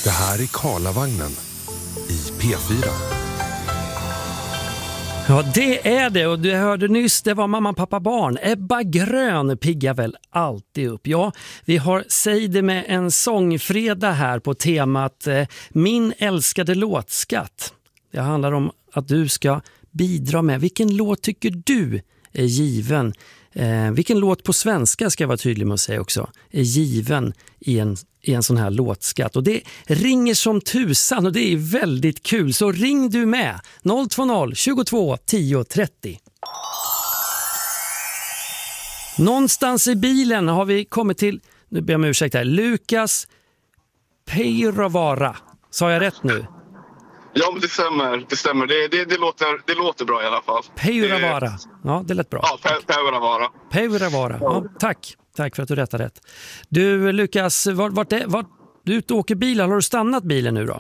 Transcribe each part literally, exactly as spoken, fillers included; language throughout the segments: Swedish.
Det här är Karlavagnen i P fyra. Ja, det är det. Och du hörde nyss, det var mamma, pappa, barn. Ebba Grön piggar väl alltid upp. Ja, vi har Säg det med en sångfredag här på temat eh, Min älskade låtskatt. Det handlar om att du ska bidra med. Vilken låt tycker du är given? Eh, vilken låt på svenska, ska jag vara tydlig med att säga också, är given i en, i en sån här låtskatt. Och det ringer som tusan och det är väldigt kul. Så ring du med noll två noll tjugotvå tio trettio. Någonstans i bilen har vi kommit till, nu ber jag om ursäkt här, Lukas Peiravara. Sa jag rätt nu? Ja, men det stämmer. Det stämmer. Det, det, det, låter, det låter bra i alla fall. Peiravara. Ja, det lät bra. Ja, Peiravara. Peiravara. Ja, tack. Tack för att du rättade rätt. Du, Lukas, vart, vart, är, vart du är ute och åker bilen? Har du stannat bilen nu då?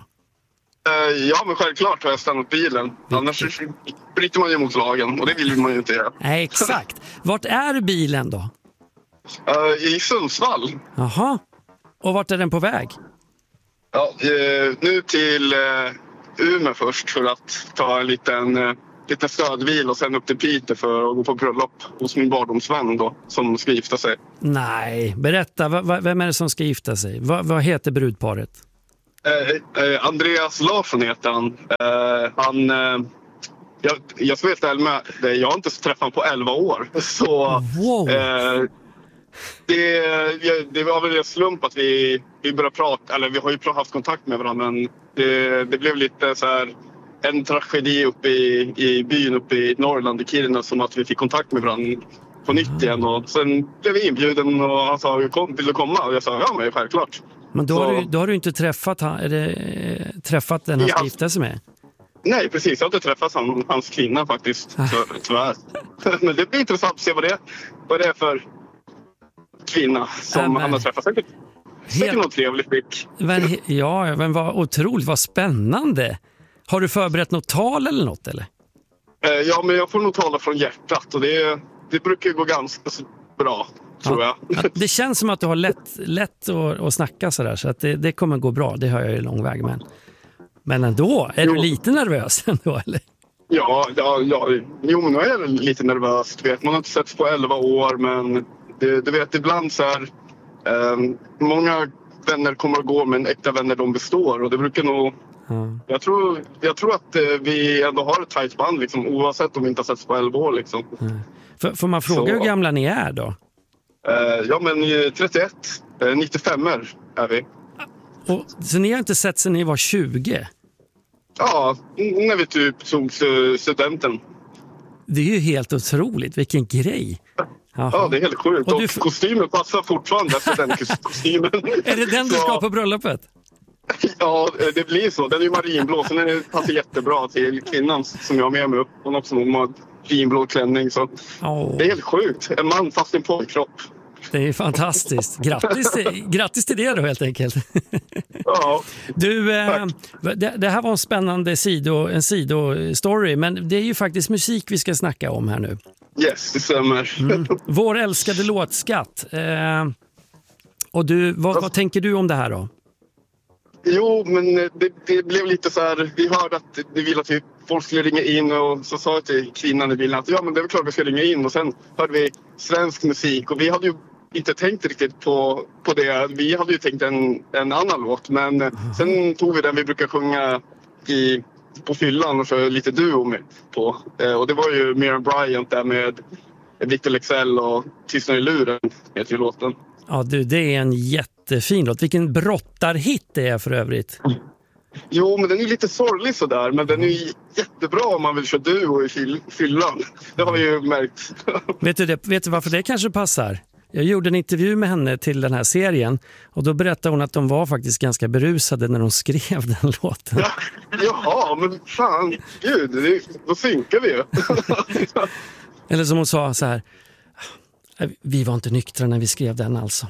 Uh, ja, men självklart har jag stannat bilen. Vilket? Annars bryter man ju mot lagen och det vill man ju inte göra. Nej, exakt. Vart är bilen då? Uh, I Sundsvall. Jaha. Och vart är den på väg? Ja, uh, nu till... Uh, Umeå först för att ta en liten, eh, liten stödvil och sen upp till Piteå för att gå på bröllop hos min barndomsvän då, som ska gifta sig. Nej, berätta. V- v- vem är det som ska gifta sig? V- vad heter brudparet? Eh, eh, Andreas Larsson heter han. Eh, han eh, jag, jag ska veta med, jag har inte träffat honom på elva år. Så wow. eh, det, det var väl en slump att vi, vi började prata, eller vi har ju haft kontakt med varandra, men det, det blev lite så här en tragedi uppe i, i byn uppe i Norrland, i Kiruna, som att vi fick kontakt med varandra på nytt igen. Och sen blev vi inbjuden och han sa, kom, vill du komma? Och jag sa, ja men självklart. Men då, så, har, du, då har du inte träffat, är det, träffat den han ska gifta sig med? Nej, precis. Jag har inte träffat han, hans kvinna faktiskt, så, tyvärr. Men det blir intressant att se vad det, vad det är för kvinna som äh, han har träffat. Säkert, säkert Helt... något trevligt blick. Men, ja, men vad otroligt, vad spännande. Har du förberett något tal eller något, eller? Eh, ja, men jag får nog tala från hjärtat och det, det brukar gå ganska bra, tror ja. jag. Det känns som att du har lätt, lätt att, att snacka sådär, så att det, det kommer gå bra. Det hör jag ju lång väg, men, men ändå, är jo. du lite nervös ändå, eller? Ja, ja, ja, jo, men jag är lite nervös. Du vet, man har inte sett på elva år, men det, du vet, ibland så här, eh, många vänner kommer att gå, men äkta vänner de består. Och det brukar nog, mm. jag, tror, jag tror att eh, vi ändå har ett tajt band, liksom, oavsett om vi inte har sett på elva år. Liksom. Mm. För, får man fråga så, hur gamla ni är då? Eh, ja, men trettioett, eh, nittiofem är vi. Och, så ni har inte sett sedan ni var tjugo? Ja, när vi typ tog studenten. Det är ju helt otroligt, vilken grej. Jaha. Ja, det är helt sjukt. Och, och du... kostymen passar fortfarande efter den kostymen. Är det den du ska på bröllopet? Ja, det blir så. Den är ju marinblå, så den passar jättebra till kvinnan som jag har med mig upp. Hon har också en marinblå klänning, så oh. det är helt sjukt. En man fast i en pojkkropp. Det är fantastiskt. Grattis till, grattis till det då, helt enkelt. Ja, du, eh, det, det här var en spännande sido, en sidostory, men det är ju faktiskt musik vi ska snacka om här nu. Yes, det stämmer. Mm. Vår älskade låtskatt. Eh, och du, vad, vad tänker du om det här då? Jo, men det, det blev lite så här, vi hörde att vi ville att vi, folk skulle ringa in och så sa jag till kvinnan i bilen att ja, men det är klart vi ska ringa in, och sen hörde vi svensk musik och vi hade ju inte tänkt riktigt på, på det. Vi hade ju tänkt en, en annan låt, men mm. sen tog vi den vi brukar sjunga i, på fyllan och så lite duo med på. Eh, och det var ju Miriam Bryant där med Victor Leksell och Tystnad i luren heter ju låten. Ja du, det är en jättefin låt. Vilken brottarhit det är för övrigt. Jo, men den är lite sorglig sådär. Men den är jättebra om man vill köra duo i fyllan. Det har vi ju märkt. Vet du, det, vet du varför det kanske passar? Jag gjorde en intervju med henne till den här serien. Och då berättade hon att de var faktiskt ganska berusade när de skrev den låten. Ja, jaha, men fan, gud, det, då synkar vi ju. Eller som hon sa så här: vi var inte nyktra när vi skrev den alltså.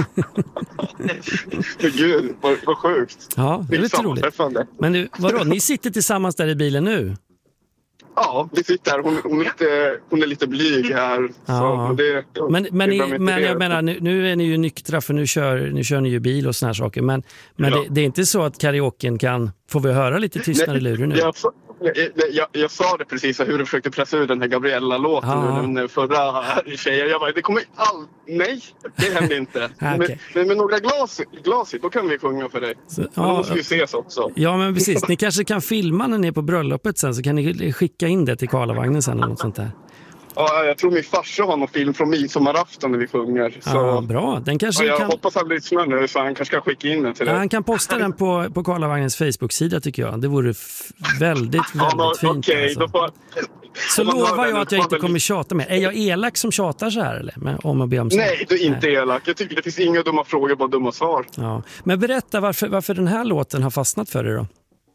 Gud, vad, vad sjukt. Ja, det är lite roligt. Men du, vadå, ni sitter tillsammans där i bilen nu? Ja, vi sitter här. Hon, hon, är, lite, hon är lite blyg här. Ja. Så det, men men, det ni, men jag menar, nu, nu är ni ju nyktra för nu kör, nu kör ni ju bil och såna här saker. Men, men ja. det, det är inte så att karaoken kan... Får vi höra lite tystnad i luren nu? Jag, jag, jag, jag sa det precis, hur du försökte pressa ut den här Gabriella-låten ah. ur den förra tjejen. Jag bara, det kommer all... Nej, det händer inte. ah, okay. men, men med några glas, glas då kan vi sjunga för dig. Så, men då måste vi ses också. Ja, men precis. Ni kanske kan filma när ni är på bröllopet sen, så kan ni skicka in det till Karlavagnen sen eller något sånt där. Ja, jag tror min farsa har någon film från midsommarafton när vi sjunger. Så... Ja, bra. Den kanske jag kan... hoppas han lyssnar nu så han kanske ska skicka in den till dig. Ja, han kan posta den på, på Karlavagnens Facebook-sida tycker jag. Det vore f- väldigt, väldigt ja, fint. Okay, alltså. då får... Så lovar jag att jag inte kommer tjata mer. Är jag elak som tjatar så här eller? Men, om att be om så? Nej, du är inte Nej. elak. Jag tycker det finns inga dumma frågor, bara dumma svar. Ja. Men berätta varför, varför den här låten har fastnat för dig då?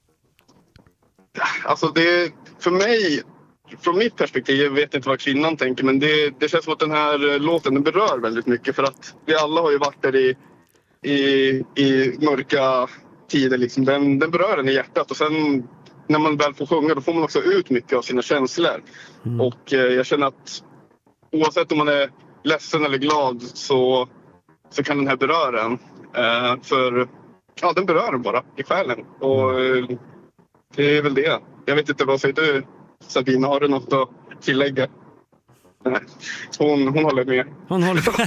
Alltså det, för mig... Från mitt perspektiv, jag vet inte vad kvinnan tänker, men det, det känns som att den här låten den berör väldigt mycket. För att vi alla har ju varit där i, i, i mörka tider. Liksom. Den, den berör en i hjärtat och sen när man väl får sjunga då får man också ut mycket av sina känslor. Mm. Och eh, jag känner att oavsett om man är ledsen eller glad så, så kan den här beröra en. Eh, för ja, den berör en bara i själen. Och eh, det är väl det. Jag vet inte, vad säger du? Sabina, har du något att tillägga? Nej. Hon, hon håller med. Hon, håller med.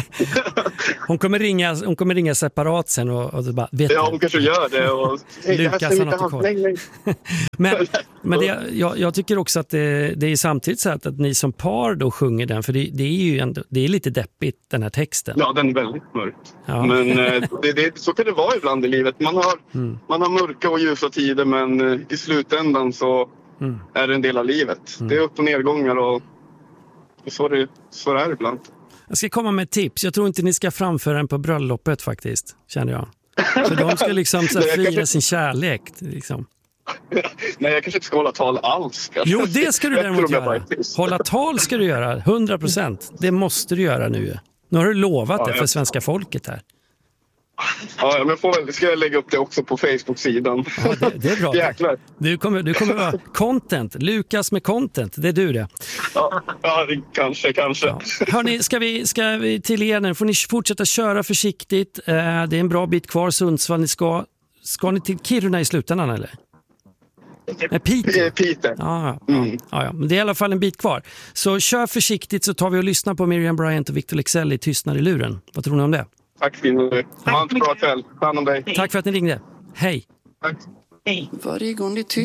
hon, kommer ringa, hon kommer ringa separat sen och, och bara, vet ja, hon kanske gör det. Och, hey, Lukas har något kvar. Nej, nej. men men det, jag, jag tycker också att det, det är samtidigt så att, att ni som par då sjunger den. För det, det är ju ändå, det är lite deppigt, den här texten. Ja, den är väldigt mörk. Ja. Men det, det, så kan det vara ibland i livet. Man har, mm. man har mörka och ljusa tider, men i slutändan så Mm. är en del av livet. Mm. Det är upp- och nedgångar och så, det, så är det ibland. Jag ska komma med ett tips. Jag tror inte ni ska framföra den på bröllopet faktiskt, känner jag. För de ska liksom så här, fira kanske... sin kärlek. Liksom. Nej, jag kanske inte ska hålla tal alls. Kanske. Jo, det ska du däremot göra. Hålla tal ska du göra, hundra procent. Det måste du göra nu. Nu har du lovat ja, det för jag... svenska folket här. Ja, men får väl, ska jag lägga upp det också på Facebook-sidan. Ja, det, det är bra. Jäklar. Du kommer, du kommer vara content. Lukas med content, det är du det. Ja, ja kanske, kanske. Ja. Hörrni, ska vi, ska vi till er nu? Får ni fortsätta köra försiktigt. Det är en bra bit kvar, Sundsvall. Ni ska, ska ni till Kiruna i slutändan, eller? Nej, Piteå. Piteå. Ja, ja, mm. ja, ja, men det är i alla fall en bit kvar. Så kör försiktigt så tar vi och lyssnar på Miriam Bryant och Victor Leksell i Tystnad i luren. Vad tror ni om det? Tack för Ha en bra kväll. Ta hand om dig. Tack för att ni ringde. Hej. Tack. Hej. Varje gång det är tyst